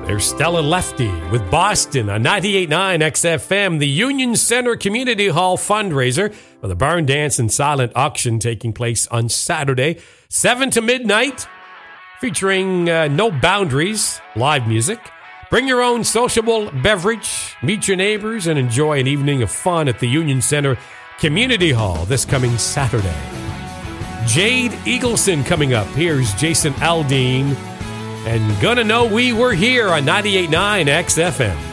There's Stella Lefty with Boston on 98.9 XFM, the Union Center Community Hall fundraiser for the Barn Dance and Silent Auction taking place on Saturday, 7 to midnight, featuring No Boundaries, live music. Bring your own sociable beverage, meet your neighbors, and enjoy an evening of fun at the Union Center Community Hall this coming Saturday. Jade Eagleson coming up. Here's Jason Aldean. And Gonna Know We Were Here on 98.9 XFM.